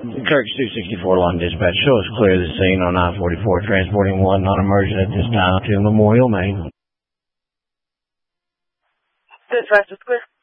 Kirk's 264 Long Dispatch. Show us clear the scene on I-44, transporting one non-emergent at this time to Memorial, Maine. Dispatch is clear.